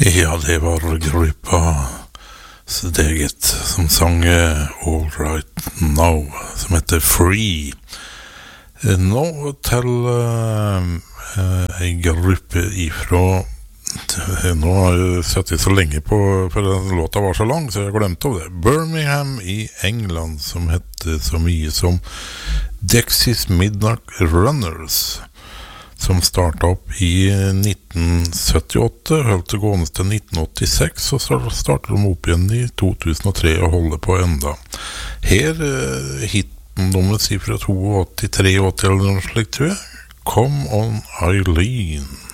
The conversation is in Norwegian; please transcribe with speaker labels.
Speaker 1: Ja, det var gruppa Steget som sang All Right Now, som heter Free. Nå til en gruppe ifra, nå har jeg sett det så lenge på, for den låta var så lang, så jeg glemte av det. Birmingham i England, som heter så mye som Dexys Midnight Runners, som startet opp i 1978, holdt det gående til 1986, og så startet de opp igjen i 2003 og holder på enda. Her hitten deres fra 82, 83 eller noe slikt, tror jeg. Come on, Eileen.